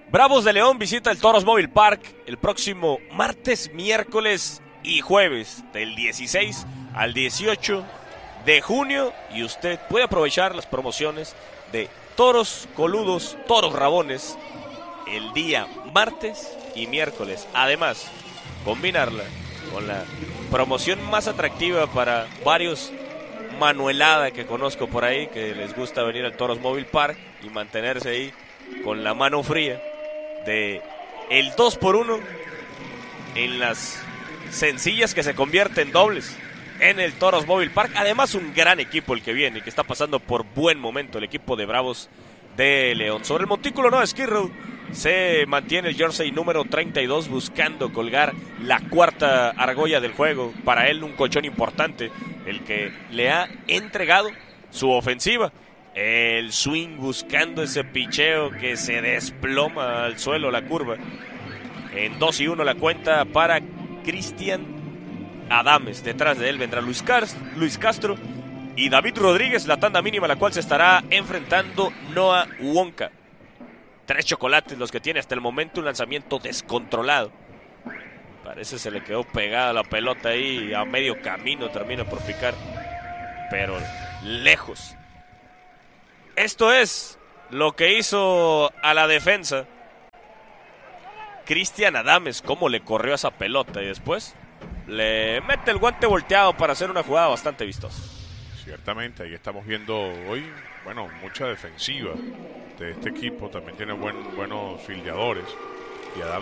Bravos de León visita el Toros Mobile Park el próximo martes, miércoles y jueves del 16 al 18 de junio, y usted puede aprovechar las promociones de toros coludos, toros rabones el día martes y miércoles. Además, combinarla con la promoción más atractiva para varios manuelada que conozco por ahí, que les gusta venir al Toros Mobile Park y mantenerse ahí con la mano fría, de el 2x1 en las sencillas que se convierten en dobles en el Toros Mobile Park. Además, un gran equipo el que viene, que está pasando por buen momento, el equipo de Bravos de León. Sobre el montículo Noah Ski Road se mantiene el jersey número 32, buscando colgar la cuarta argolla del juego. Para él un colchón importante, el que le ha entregado su ofensiva. El swing, buscando ese picheo que se desploma al suelo la curva. En 2-1 la cuenta para Cristian Adames. Detrás de él vendrá Luis Castro y David Rodríguez, la tanda mínima, la cual se estará enfrentando Noah Wonka. 3 chocolates los que tiene hasta el momento, un lanzamiento descontrolado. Parece se le quedó pegada la pelota ahí, a medio camino termina por picar, pero lejos. Esto es lo que hizo a la defensa Cristian Adames, cómo le corrió esa pelota, y después le mete el guante volteado para hacer una jugada bastante vistosa. Ciertamente, ahí estamos viendo hoy, mucha defensiva de este equipo. También tiene buenos fildeadores. Y Adames